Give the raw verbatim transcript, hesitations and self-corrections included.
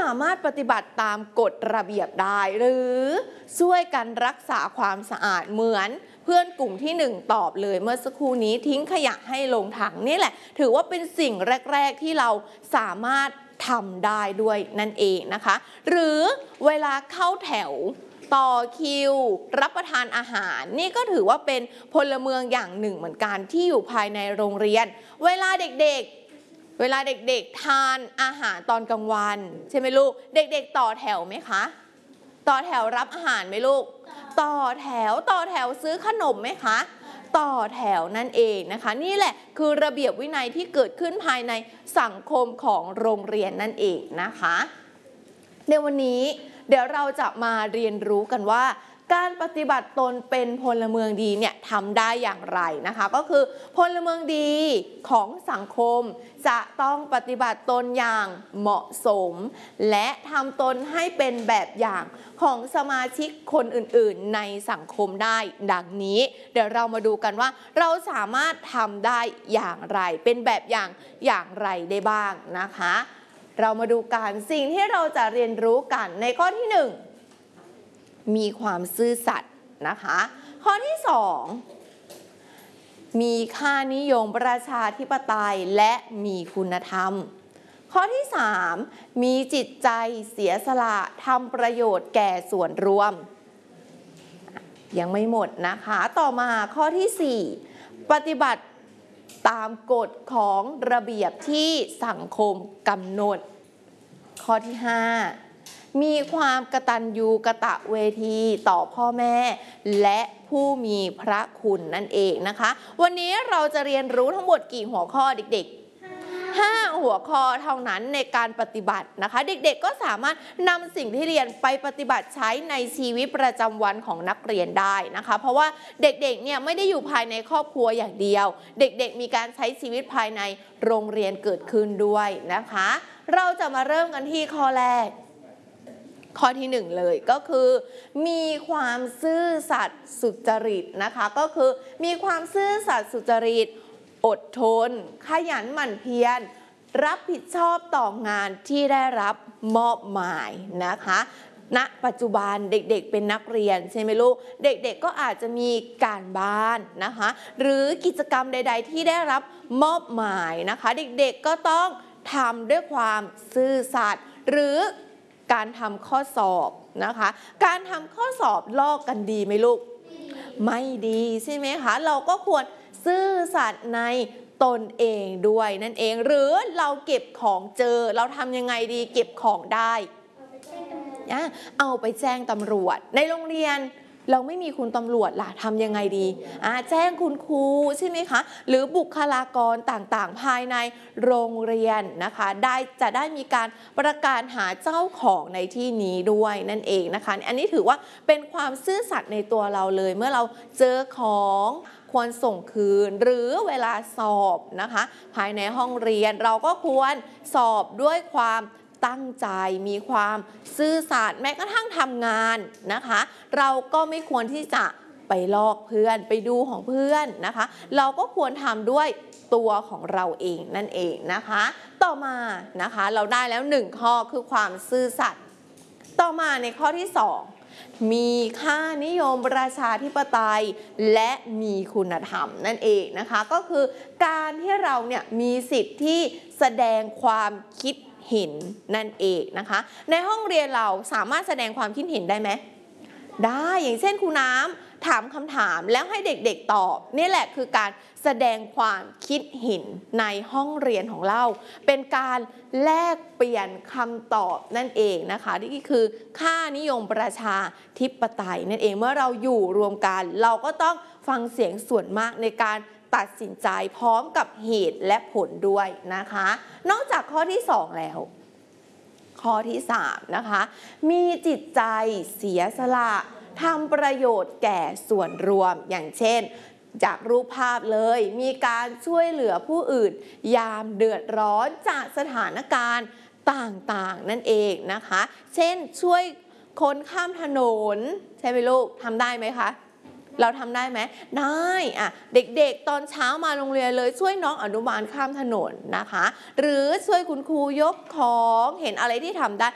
ามารถปฏิบัติตามกฎระเบียบได้หรือช่วยกันรักษาความสะอาดเหมือนเพื่อนกลุ่มที่หนึ่งตอบเลยเมื่อสักครู่นี้ทิ้งขยะให้ลงถังนี่แหละถือว่าเป็นสิ่งแรกๆที่เราสามารถทำได้ด้วยนั่นเองนะคะหรือเวลาเข้าแถวต่อคิวรับประทานอาหารนี่ก็ถือว่าเป็นพลเมืองอย่างหนึ่งเหมือนกันที่อยู่ภายในโรงเรียนเวลาเด็กๆเวลาเด็กๆทานอาหารตอนกลางวันใช่ไหมลูกเด็กๆต่อแถวไหมคะต่อแถวรับอาหารไหมลูกต่อแถวต่อแถวซื้อขนมไหมคะต่อแถวนั่นเองนะคะนี่แหละคือระเบียบวินัยที่เกิดขึ้นภายในสังคมของโรงเรียนนั่นเองนะคะในวันนี้เดี๋ยวเราจะมาเรียนรู้กันว่าการปฏิบัติตนเป็นพลเมืองดีเนี่ยทำได้อย่างไรนะคะก็คือพลเมืองดีของสังคมจะต้องปฏิบัติตนอย่างเหมาะสมและทำตนให้เป็นแบบอย่างของสมาชิกคนอื่นๆในสังคมได้ดังนี้เดี๋ยวเรามาดูกันว่าเราสามารถทำได้อย่างไรเป็นแบบอย่างอย่างไรได้บ้างนะคะเรามาดูกันสิ่งที่เราจะเรียนรู้กันในข้อที่หนึ่งมีความซื่อสัตย์นะคะข้อที่สองมีค่านิยมประชาธิปไตยและมีคุณธรรมข้อที่สามมีจิตใจเสียสละทำประโยชน์แก่ส่วนรวมยังไม่หมดนะคะต่อมาข้อที่สี่ปฏิบัติตามกฎของระเบียบที่สังคมกำหนดข้อที่ห้ามีความกตัญญูกตเวทีต่อพ่อแม่และผู้มีพระคุณนั่นเองนะคะวันนี้เราจะเรียนรู้ทั้งหมดกี่หัวข้อเด็กๆห้าหัวข้อเท่านั้นในการปฏิบัตินะคะเด็กๆก็สามารถนำสิ่งที่เรียนไปปฏิบัติใช้ในชีวิตประจำวันของนักเรียนได้นะคะเพราะว่าเด็กๆเนี่ยไม่ได้อยู่ภายในครอบครัวอย่างเดียวเด็กๆมีการใช้ชีวิตภายในโรงเรียนเกิดขึ้นด้วยนะคะเราจะมาเริ่มกันที่ข้อแรกข้อที่หนึ่งเลยก็คือมีความซื่อสัตย์สุจริตนะคะก็คือมีความซื่อสัตย์สุจริตอดทนขยันหมั่นเพียรรับผิดชอบต่องานที่ได้รับมอบหมายนะคะณปัจจุบันเด็กๆเป็นนักเรียนใช่ไหมลูกเด็กๆก็อาจจะมีการบ้านนะคะหรือกิจกรรมใดๆที่ได้รับมอบหมายนะคะเด็กๆก็ต้องทำด้วยความซื่อสัตย์หรือการทำข้อสอบนะคะการทำข้อสอบลอกกันดีไหมลูกไม่ดีใช่ไหมคะเราก็ควรซื่อสัตย์ในตนเองด้วยนั่นเองหรือเราเก็บของเจอเราทำยังไงดีเก็บของได้เอาไปแจ้งตำรวจในโรงเรียนเราไม่มีคุณตำรวจล่ะทำยังไงดีแจ้งคุณครูใช่ไหมคะหรือบุคลากรต่างๆภายในโรงเรียนนะคะได้จะได้มีการประกาศหาเจ้าของในที่นี้ด้วยนั่นเองนะคะอันนี้ถือว่าเป็นความซื่อสัตย์ในตัวเราเลยเมื่อเราเจอของควรส่งคืนหรือเวลาสอบนะคะภายในห้องเรียนเราก็ควรสอบด้วยความตั้งใจมีความซื่อสัตย์แม้กระทั่งทำงานนะคะเราก็ไม่ควรที่จะไปลอกเพื่อนไปดูของเพื่อนนะคะเราก็ควรทำด้วยตัวของเราเองนั่นเองนะคะต่อมานะคะเราได้แล้วหนึ่งข้อคือความซื่อสัตย์ต่อมาในข้อที่สองมีค่านิยมประชาธิปไตยและมีคุณธรรมนั่นเองนะคะก็คือการที่เราเนี่ยมีสิทธิ์ที่แสดงความคิดเห็นนั่นเองนะคะในห้องเรียนเราสามารถแสดงความคิดเห็นได้ไหมได้อย่างเช่นครูน้ำถามคำถามแล้วให้เด็กๆตอบนี่แหละคือการแสดงความคิดเห็นในห้องเรียนของเราเป็นการแลกเปลี่ยนคำตอบนั่นเองนะคะนี่คือค่านิยมประชาธิปไตยนั่นเองเมื่อเราอยู่รวมกันเราก็ต้องฟังเสียงส่วนมากในการตัดสินใจพร้อมกับเหตุและผลด้วยนะคะนอกจากข้อที่สองแล้วข้อที่สามนะคะมีจิตใจเสียสละทำประโยชน์แก่ส่วนรวมอย่างเช่นจากรูปภาพเลยมีการช่วยเหลือผู้อื่นยามเดือดร้อนจากสถานการณ์ต่างๆนั่นเองนะคะเช่นช่วยคนข้ามถนนใช่ไหมลูกทำได้ไหมคะเราทำได้ไหมได้อ่ะเด็กๆตอนเช้ามาโรงเรียนเลยช่วยน้องอนุบาลข้ามถนนนะคะหรือช่วยคุณครูยกของเห็นอะไรที่ทำได้